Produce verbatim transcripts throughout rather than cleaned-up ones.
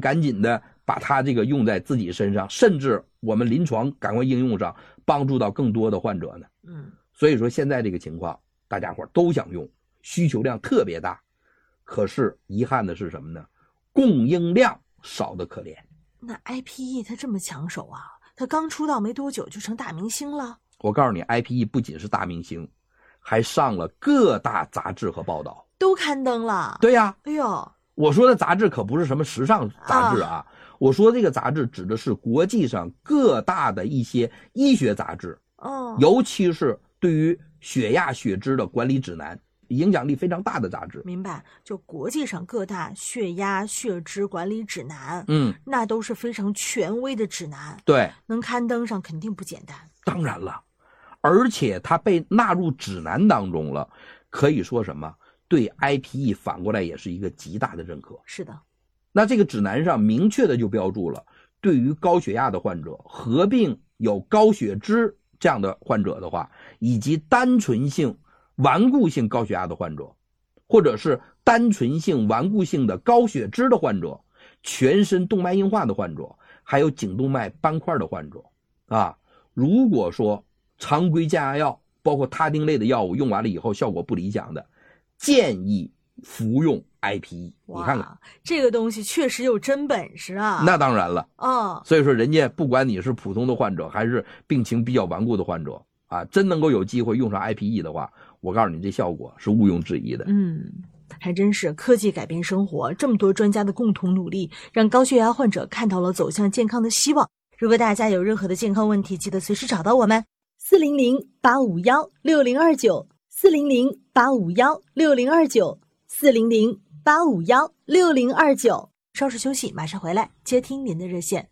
赶紧的把它这个用在自己身上，甚至我们临床赶快应用上，帮助到更多的患者呢。 嗯， 所以说现在这个情况，大家伙都想用，需求量特别大，可是遗憾的是什么呢？供应量少得可怜。 那 I P E 它这么抢手啊，它刚出道没多久就成大明星了。 我告诉你 I P E 不仅是大明星，还上了各大杂志和报道， 都刊登了。 对呀、啊， 哎呦， 我说的杂志可不是什么时尚杂志啊，啊我说这个杂志指的是国际上各大的一些医学杂志， 哦， 尤其是对于血压血脂的管理指南，影响力非常大的杂志。 明白，就国际上各大血压血脂管理指南， 嗯， 那都是非常权威的指南， 对， 能刊登上肯定不简单。 当然了，而且它被纳入指南当中了，可以说什么？对 I P E 反过来也是一个极大的认可。 是的， 那这个指南上明确的就标注了，对于高血压的患者，合并有高血脂这样的患者的话，以及单纯性顽固性高血压的患者，或者是单纯性顽固性的高血脂的患者，全身动脉硬化的患者，还有颈动脉斑块的患者啊，如果说常规降压药包括他汀类的药物用完了以后效果不理想的，建议服用 I P E。 你看看这个东西确实有真本事啊。 那当然了， 哦， 所以说人家不管你是普通的患者还是病情比较顽固的患者啊，真能够有机会用上 I P E 的话，我告诉你这效果是毋庸置疑的。 嗯，还真是科技改变生活，这么多专家的共同努力，让高血压患者看到了走向健康的希望。如果大家有任何的健康问题，记得随时找到我们四零零八五幺六零二九 四零零八五幺六零二九 四零零八五幺六零二九。稍事休息，马上回来接听您的热线。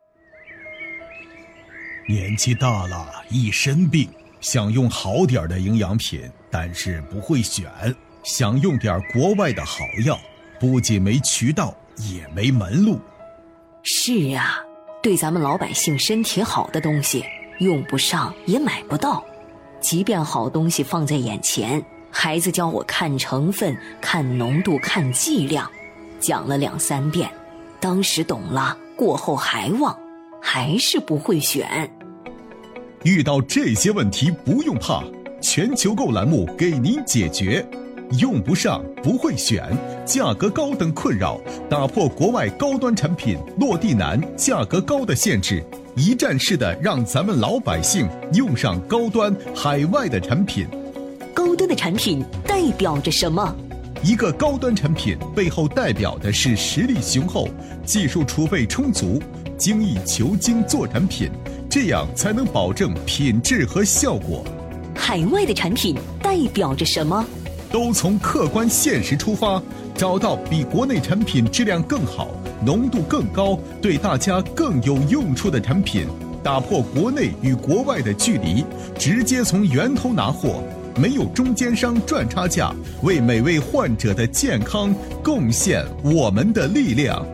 年纪大了，一身病，想用好点的营养品，但是不会选，想用点国外的好药，不仅没渠道，也没门路。 是啊，对咱们老百姓身体好的东西，用不上也买不到。即便好东西放在眼前，孩子教我看成分、看浓度、看剂量，讲了两三遍，当时懂了，过后还忘，还是不会选。 遇到这些问题不用怕，全球购栏目给您解决。用不上不会选，价格高等困扰，打破国外高端产品落地难、价格高的限制，一站式的让咱们老百姓用上高端海外的产品。 高端的产品代表着什么？ 一个高端产品背后代表的是实力雄厚，技术储备充足，精益求精做产品，这样才能保证品质和效果。 海外的产品代表着什么？ 都从客观现实出发，找到比国内产品质量更好、浓度更高、对大家更有用处的产品，打破国内与国外的距离，直接从源头拿货，没有中间商赚差价，为每位患者的健康贡献我们的力量。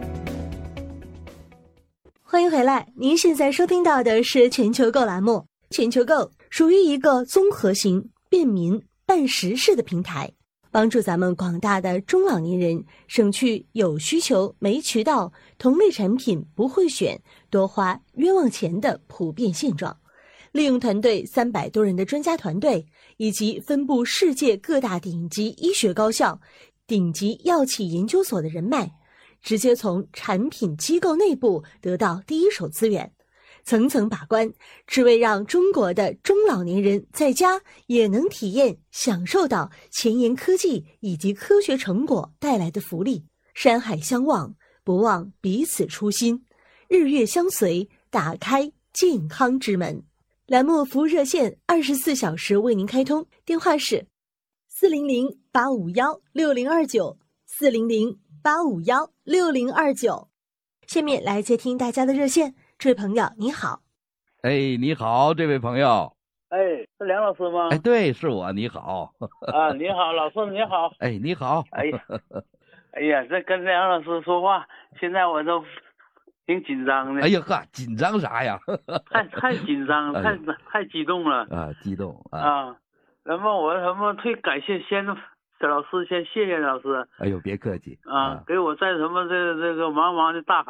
欢迎回来，您现在收听到的是全球购栏目。全球购属于一个综合型、便民、办实事的平台，帮助咱们广大的中老年人省去有需求没渠道、同类产品不会选、多花冤枉钱的普遍现状。利用团队三百多人的专家团队，以及分布世界各大顶级医学高校、顶级药企研究所的人脉，直接从产品机构内部得到第一手资源，层层把关，只为让中国的中老年人在家也能体验享受到前沿科技以及科学成果带来的福利。山海相望，不忘彼此初心，日月相随，打开健康之门。栏目服务热线二十四小时为您开通，电话是四零零八五幺六零二九 四零零八五幺六零二九。下面来接听大家的热线。这位朋友你好。 哎，你好，这位朋友。 哎，是梁老师吗？ 哎，对，是我。你好。 啊，你好，老师，你好。 哎，你好。 哎呀，哎呀，这跟梁老师说话，现在我都挺紧张的。 哎呀呵，紧张啥呀？ 太太紧张，太太激动了啊，激动啊！ 啊，那么我什么最感谢先这老师，先谢谢老师。 哎呦，别客气啊，给我在什么这这个茫茫的大海